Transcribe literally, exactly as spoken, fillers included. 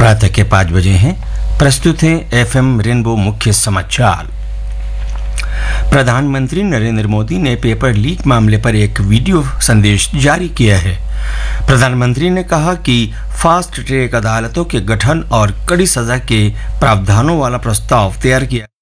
प्रातः के पाँच बजे हैं। प्रस्तुत हैं एफएम रेनबो मुख्य समाचार। प्रधानमंत्री नरेंद्र मोदी ने पेपर लीक मामले पर एक वीडियो संदेश जारी किया है। प्रधानमंत्री ने कहा कि फास्ट ट्रैक अदालतों के गठन और कड़ी सजा के प्रावधानों वाला प्रस्ताव तैयार किया